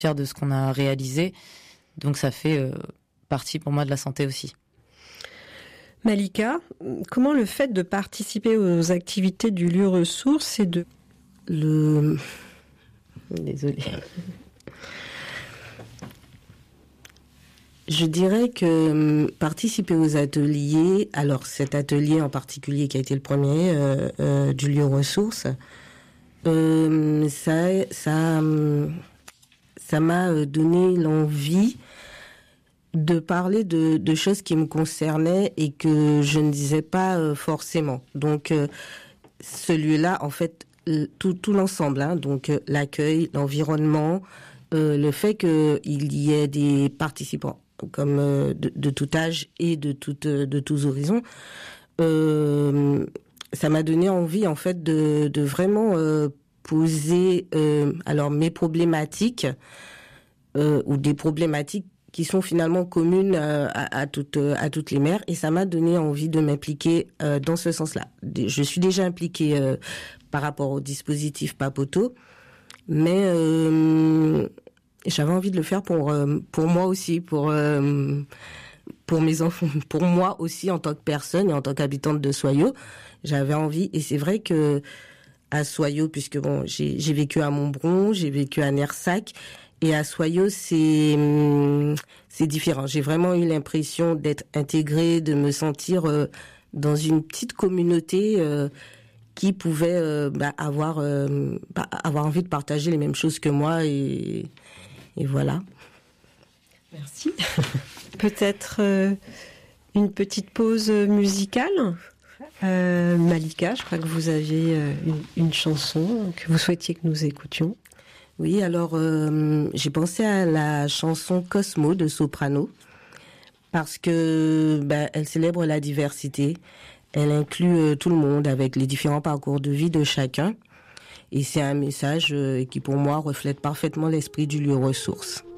fiers de ce qu'on a réalisé. Donc ça fait partie pour moi de la santé aussi. Malika, comment le fait de participer aux activités du lieu ressource et de... Désolée. Je dirais que participer aux ateliers, alors cet atelier en particulier qui a été le premier du lieu ressources, ça m'a donné l'envie de parler de choses qui me concernaient et que je ne disais pas forcément. Donc ce lieu-là, en fait, tout l'ensemble, hein, donc l'accueil, l'environnement, le fait qu'il y ait des participants comme de tout âge et de tous horizons, ça m'a donné envie en fait de vraiment poser alors mes problématiques ou des problématiques qui sont finalement communes à toutes les mères, et ça m'a donné envie de m'impliquer dans ce sens-là. Je suis déjà impliquée par rapport au dispositif Papoto, mais j'avais envie de le faire pour moi aussi, pour mes enfants, pour moi aussi en tant que personne et en tant qu'habitante de Soyaux. J'avais envie, et c'est vrai que à Soyaux, puisque bon, j'ai vécu à Montbron, j'ai vécu à Nersac, et à Soyaux, c'est différent. J'ai vraiment eu l'impression d'être intégrée, de me sentir dans une petite communauté qui pouvait avoir envie de partager les mêmes choses que moi, et voilà. Merci. Peut-être une petite pause musicale. Malika, je crois que vous aviez une chanson que vous souhaitiez que nous écoutions. Oui, alors j'ai pensé à la chanson Cosmo de Soprano parce que elle célèbre la diversité, elle inclut tout le monde avec les différents parcours de vie de chacun, et c'est un message qui pour moi reflète parfaitement l'esprit du lieu ressource.